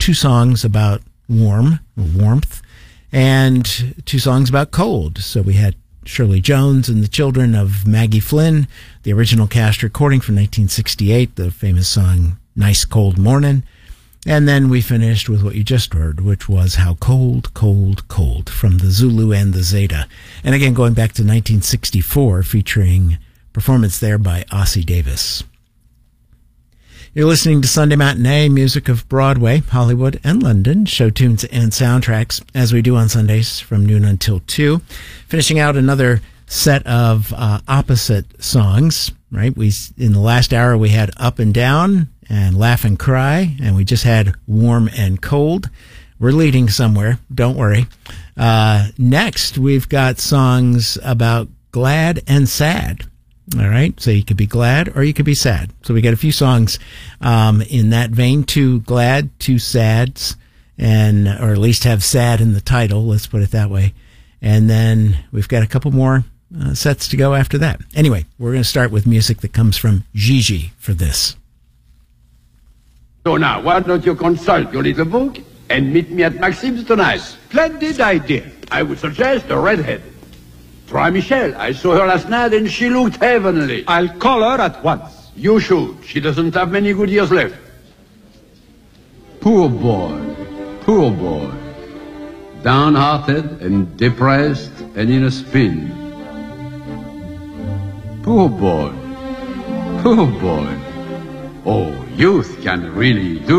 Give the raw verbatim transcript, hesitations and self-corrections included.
two songs about warm, warmth, and two songs about cold. So we had Shirley Jones and the Children of Maggie Flynn, the original cast recording from nineteen sixty-eight, the famous song Nice Cold Mornin'. And then we finished with what you just heard, which was How Cold, Cold, Cold from the Zulu and the Zeta. And again, going back to nineteen sixty-four, featuring performance there by Ossie Davis. You're listening to Sunday Matinee, music of Broadway, Hollywood, and London, show tunes and soundtracks, as we do on Sundays from noon until two. Finishing out another set of uh, opposite songs, right? We in the last hour, we had Up and Down and Laugh and Cry, and we just had Warm and Cold. We're leading somewhere, don't worry. Uh, next, we've got songs about glad and sad. All right, so you could be glad or you could be sad. So we got a few songs um, in that vein, two glad, two sads, and or at least have sad in the title, let's put it that way. And then we've got a couple more uh, sets to go after that. Anyway, we're going to start with music that comes from Gigi for this. So now, why don't you consult your little book and meet me at Maxime's tonight? Splendid idea. I would suggest a redhead. Try Michelle. I saw her last night and she looked heavenly. I'll call her at once. You should. She doesn't have many good years left. Poor boy, poor boy. Downhearted and depressed and in a spin. Poor boy, poor boy. Oh, youth can really do